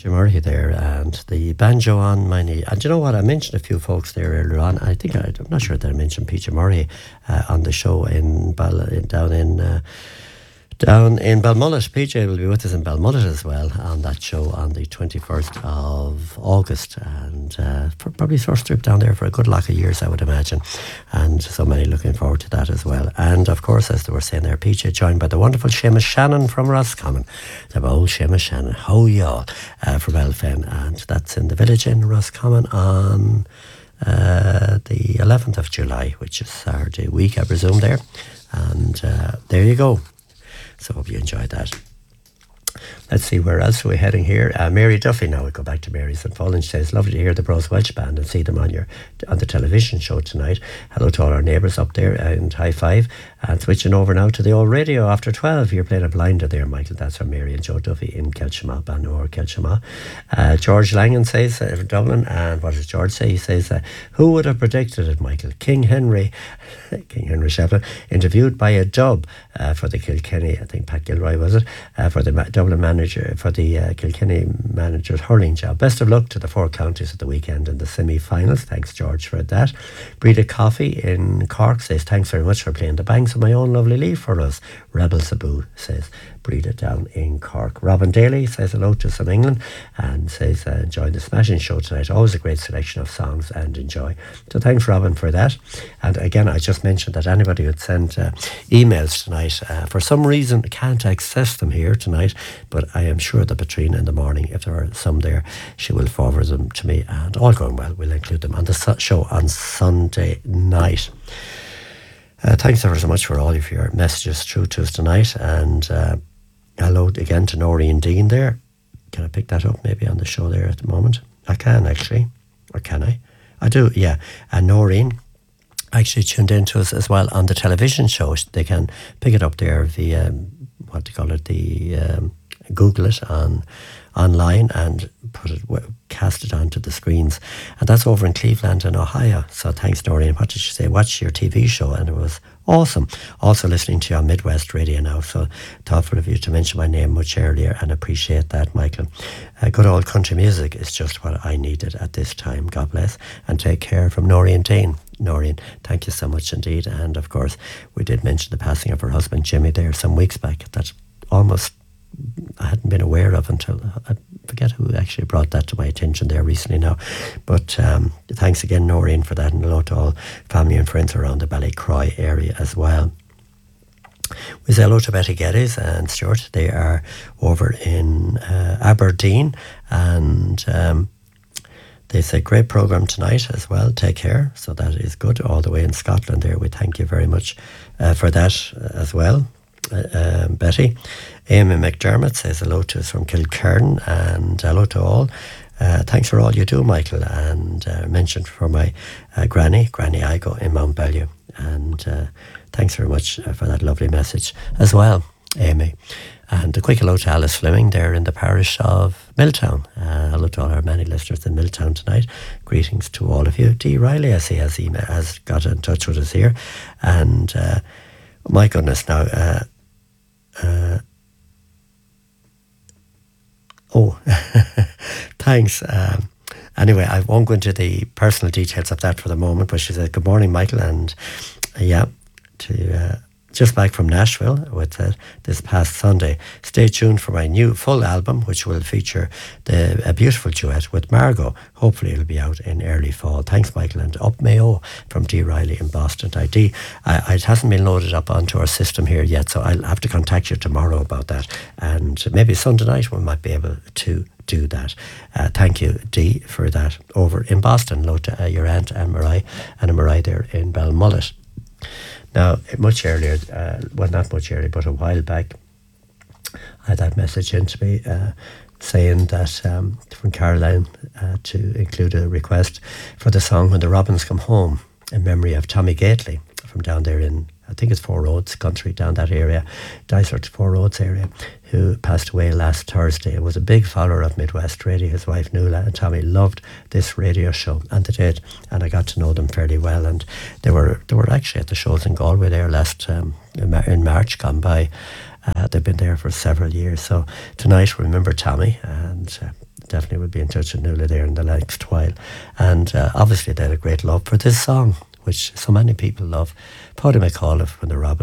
Jim Murray there, and the banjo on my knee. And you know what? I mentioned a few folks there earlier on. I'm not sure that I mentioned Peter Murray on the show down in Balmullet. PJ will be with us in Balmullet as well on that show on the 21st of August, and probably first trip down there for a good lot of years, I would imagine, and so many looking forward to that as well. And of course, as they were saying there, PJ joined by the wonderful Seamus Shannon from Roscommon, the old Seamus Shannon, how y'all, from Elfen, and that's in the village in Roscommon on the 11th of July, which is Saturday week, I presume there, and there you go. So hope you enjoyed that. Let's see, where else are we heading here? Mary Duffy, now we go back to Mary St. Paul, and she says, lovely to hear the Bros Welsh Band and see them on the television show tonight. Hello to all our neighbours up there, and high five. And switching over now to the old radio after 12. You're playing a blinder there, Michael. That's from Mary and Joe Duffy in Kelshima, Banor Kelshima. George Langan says from Dublin, and what does George say? He says, who would have predicted it, Michael? King Henry Shefflin, interviewed by a dub for the Kilkenny, I think Pat Gilroy was it, for the Dublin manager, for the Kilkenny manager's hurling job. Best of luck to the 4 counties at the weekend in the semi-finals. Thanks, George, for that. Breda Coffee in Cork says, thanks very much for playing the banks of my own lovely leaf for us. Rebel Sabu says, Breda down in Cork. Robin Daly says hello to us from England and says, enjoying the smashing show tonight. Always a great selection of songs and enjoy. So thanks, Robin, for that. And again, I just mentioned that anybody who'd sent emails tonight, for some reason can't access them here tonight, but I am sure that Patrina in the morning, if there are some there, she will forward them to me, and all going well, we'll include them on the show on Sunday night. Thanks ever so much for all of your messages through to us tonight, and hello again to Noreen Dean there. Can I pick that up maybe on the show there at the moment? I can actually, or can I? I do, yeah. And Noreen actually tuned in to us as well on the television show. They can pick it up there via, what do you call it, Google it online and cast it onto the screens, and that's over in Cleveland in Ohio. So thanks, Noreen. What did she say? Watch your TV show, and it was awesome. Also listening to you on Midwest Radio now, so thoughtful of you to mention my name much earlier, and appreciate that, Michael. Good old country music is just what I needed at this time. God bless, and take care, from Noreen Dean. Noreen, thank you so much indeed. And of course, we did mention the passing of her husband Jimmy there some weeks back. That almost I hadn't been aware of until I forget who actually brought that to my attention there recently now. But thanks again, Noreen, for that, and hello to all family and friends around the Ballycroy area as well. We say hello to Betty Geddes and Stuart. They are over in Aberdeen, and they say great programme tonight as well. Take care. So that is good, all the way in Scotland there. We thank you very much for that as well. Betty. Amy McDermott says hello to us from Kilkerran, and hello to all. Thanks for all you do, Michael, and mentioned for my Granny Igo in Mount Bellew, and thanks very much for that lovely message as well, Amy. And a quick hello to Alice Fleming there in the parish of Milltown. Hello to all our many listeners in Milltown tonight. Greetings to all of you. Dee Riley, I see, has got in touch with us here, and my goodness now, thanks. Anyway, I won't go into the personal details of that for the moment, but she said, good morning, Michael, and just back from Nashville with this past Sunday. Stay tuned for my new full album, which will feature a beautiful duet with Margot. Hopefully it'll be out in early fall. Thanks, Michael, and up Mayo from Dee Riley in Boston. It hasn't been loaded up onto our system here yet, so I'll have to contact you tomorrow about that, and maybe Sunday night we might be able to do that. Thank you, Dee, for that over in Boston. Hello to your aunt Anna Marie there in Balmullet. Now, much earlier, well, not much earlier, but a while back, I had that message into me saying that from Caroline to include a request for the song When the Robins Come Home in memory of Tommy Gately from down there in, I think it's Four Roads country, down that area, Dysart Four Roads area, who passed away last Thursday. It was a big follower of Midwest Radio. His wife Nuala and Tommy loved this radio show, and they did, and I got to know them fairly well, and they were actually at the shows in Galway there last in March gone by. They've been there for several years. So tonight, remember Tommy, and definitely will be in touch with Nuala there in the next while. And obviously they had a great love for this song, which so many people love. Paddy McAuliffe from the Robins.